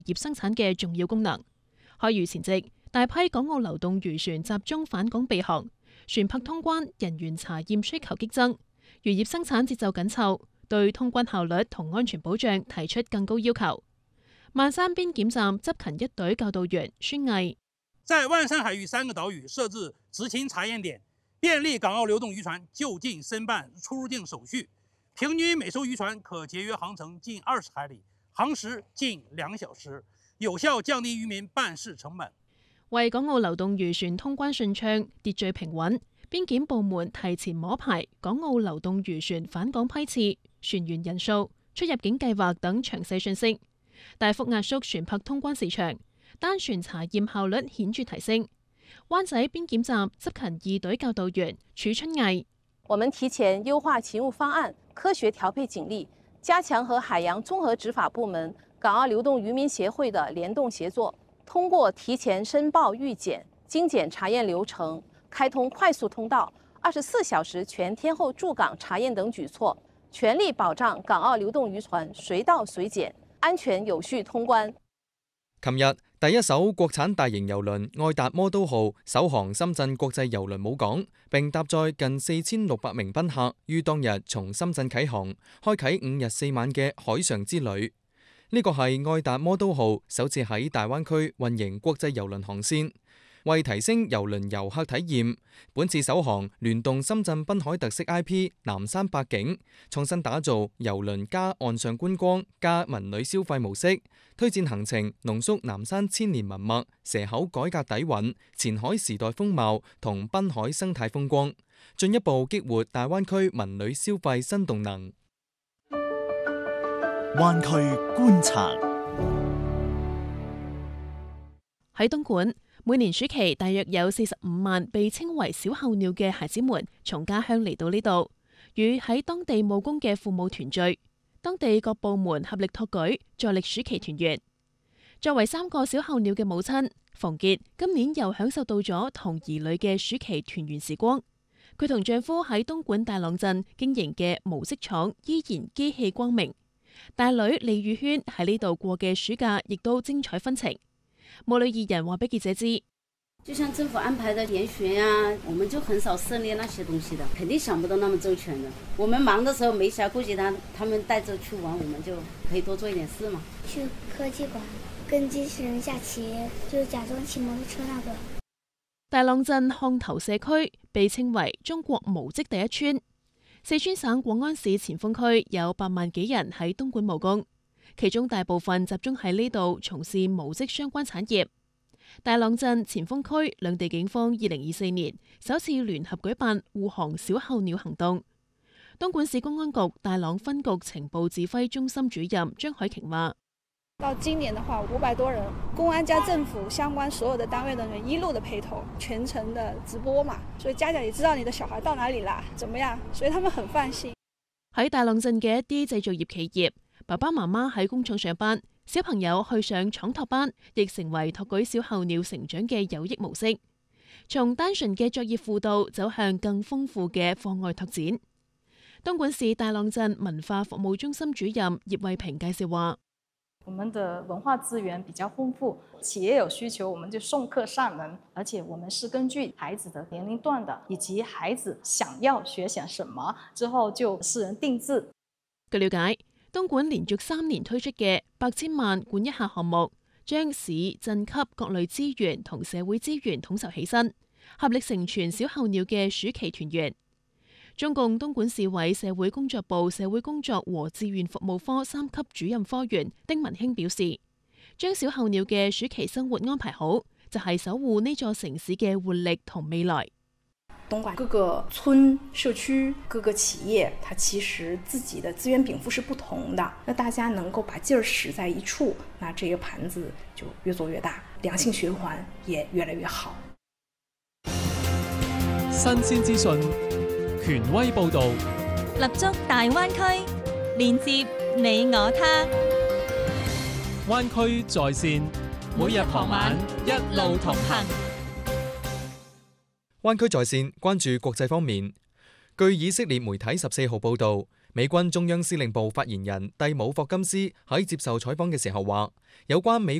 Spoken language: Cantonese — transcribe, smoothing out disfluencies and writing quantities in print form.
業生產嘅重要功能。開漁前夕，大批港澳流動漁船集中返港備航，船舶通關、人員查驗需求激增，漁業生產節奏緊湊，對通關效率同安全保障提出更高要求。萬山邊檢站執勤一隊教導員孫毅在萬山海域3個島嶼設置執勤查驗點，便利港澳流動漁船就近申辦出入境手續。平均每艘漁船可節約航程近20海里，航時近2小時，有效降低漁民辦事成本。 為港澳流動漁船通關順暢、秩序平穩，邊檢部門提前摸排港澳流動漁船返港批次、船員人數、出入境計劃等詳細信息，大幅壓縮船舶通關時長，單船查驗效率顯著提升。灣仔邊檢站執勤2隊教導員褚春毅： 我們提前優化勤務方案，科學調配警力，加強和海洋綜合執法部門、港澳流動漁民協會的聯動協作，通過提前申報預檢、精簡查驗流程，開通快速通道、24小時全天候駐港查驗等舉措，全力保障港澳流動漁船隨到隨檢、安全有序通關。 琴日，第一艘國產大型郵輪愛達魔都號首航深圳國際郵輪母港，並搭載近4600名賓客，於當日從深圳啟航，開啟5日4晚嘅海上之旅。呢個係愛達魔都號首次喺大灣區運營國際郵輪航線。為提升郵輪遊客體驗，本次首航聯動深圳濱海特色 IP 南山百景，創新打造郵輪加岸上觀光加文旅消費模式，推薦行程濃縮南山千年文脈、蛇口改革底蘊、前海時代風貌同濱海生態風光，進一步激活大灣區文旅消費新動能。 灣區觀察。 喺東莞，每年暑期大約有45萬被稱為小候鳥嘅孩子們從家鄉嚟到呢度，與喺當地務工嘅父母團聚。當地各部門合力托舉，助力暑期團圓。作為3個小候鳥嘅母親，馮傑今年又享受到咗同兒女嘅暑期團圓時光。佢同丈夫喺東莞大朗鎮經營嘅模式廠依然機氣光明。大女李宇軒喺呢度過嘅暑假亦都精彩紛呈。母女2人話俾記者知， 就像政府安排的研學呀，我們就很少涉獵那些東西的，肯定想不到那麼周全的。我們忙的時候沒暇顧及他們帶着去玩，我們就可以多做一點事嘛。 去科技館跟機器人下棋，就假裝騎摩托車那個。 大朗鎮漢頭社區被稱為中國模織第一村。四川省廣安市前鋒區有8萬幾人喺東莞務工，其中大部分集中喺呢度從事模織相關產業。大朗鎮、前鋒區兩地警方2024年首次聯合舉辦護航小候鳥行動。東莞市公安局大朗分局情報指揮中心主任張海瓊話： 到今年的話，500多人，公安加政府相關所有的單位人員一路的陪同，全程的直播嘛，所以家長也知道你的小孩到哪裡啦，怎麼樣，所以他們很放心。 喺大朗鎮嘅一啲製造業企業，爸爸媽媽喺工廠上班，小朋友去上廠托班，亦成為托舉小候鳥成長嘅有益模式。從單純嘅作業輔導走向更豐富嘅課外拓展。東莞市大朗鎮文化服務中心主任葉慧平介紹話： 我們的文化資源比較豐富，企業有需求，我們就送客上門，而且我們是根據孩子的年齡段的，以及孩子想要學些什麼，之後就私人定製。 據了解，東莞連續3年推出嘅8,000萬管一下項目，將市鎮級各類資源同社會資源統籌起身，合力成全小候鳥嘅暑期團圓。中共東莞市委社會工作部社會工作和志願服務科3級主任科員丁文興表示，將小候鳥嘅暑期生活安排好，就係守護呢座城市嘅活力同未來。 東莞各個村、社區、各個企業，它其實自己的資源稟賦是不同的。那大家能夠把勁兒使在一處，那這個盤子就越做越大，良性循環也越來越好。 新鮮資訊，權威報導， 立足大灣區，連接你我他。 灣區在線，每日傍晚一路同行。 灣區在線關注國際方面，據以色列媒體14號報導， 美軍中央司令部發言人蒂姆·霍金斯喺接受採訪嘅時候話，有關美